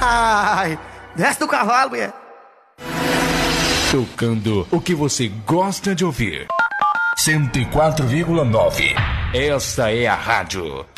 Ai, desce do cavalo, mulher. Tocando o que você gosta de ouvir. 104,9. Esta é a rádio